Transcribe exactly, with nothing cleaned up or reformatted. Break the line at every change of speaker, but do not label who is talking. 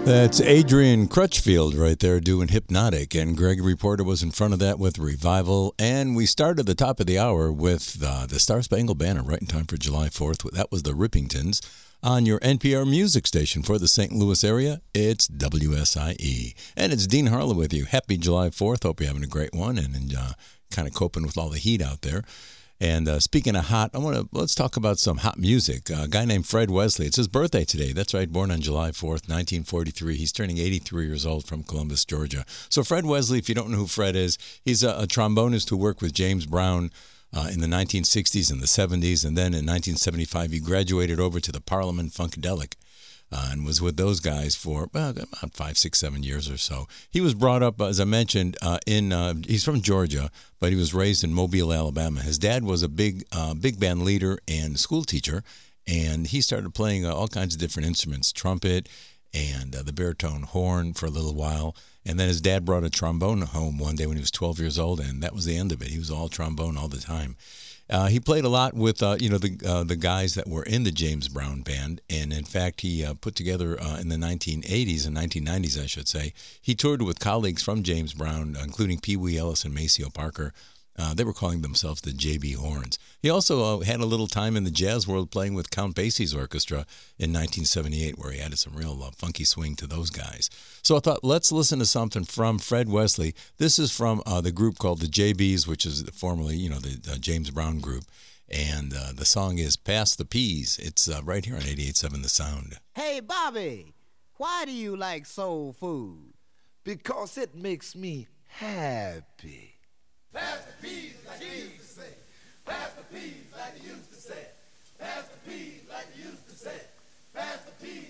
That's Adrian Crutchfield right there doing Hypnotic, and Gregory Porter was in front of that with Revival. And we started the top of the hour with uh, the Star Spangled Banner right in time for July fourth. That was the Rippingtons on your N P R music station for the Saint Louis area. It's W S I E. And it's Dean Harlow with you. Happy July fourth. Hope you're having a great one and uh, kind of coping with all the heat out there. And uh, speaking of hot, I want to let's talk about some hot music. Uh, a guy named Fred Wesley. It's his birthday today. That's right, born on July fourth, nineteen forty-three. He's turning eighty-three years old from Columbus, Georgia. So Fred Wesley, if you don't know who Fred is, he's a, a trombonist who worked with James Brown uh, in the nineteen sixties and the seventies. And then in nineteen seventy-five, he graduated over to the Parliament Funkadelic. Uh, and was with those guys for well, about five, six, seven years or so. He was brought up, as I mentioned, uh, in uh, he's from Georgia, but he was raised in Mobile, Alabama. His dad was a big, uh, big band leader and school teacher, and he started playing uh, all kinds of different instruments, trumpet and uh, the baritone horn for a little while. And then his dad brought a trombone home one day when he was twelve years old, and that was the end of it. He was all trombone all the time. Uh, he played a lot with, uh, you know, the uh, the guys that were in the James Brown band, and in fact, he uh, put together uh, in the nineteen eighties and nineteen nineties, I should say. He toured with colleagues from James Brown, including Pee Wee Ellis and Maceo Parker. Uh, they were calling themselves the J B Horns. He also uh, had a little time in the jazz world playing with Count Basie's orchestra in nineteen seventy-eight, where he added some real uh, funky swing to those guys. So I thought, let's listen to something from Fred Wesley. This is from uh, the group called the J Bs, which is formerly, you know, the uh, James Brown group. And uh, the song is Pass the Peas. It's uh, right here on eighty-eight point seven The Sound.
Hey, Bobby, why do you like soul food?
Because it makes me happy.
Pass the peas like you used to say. Pass the peas like you used to say. Pass the peas like you used to say. Pass the peas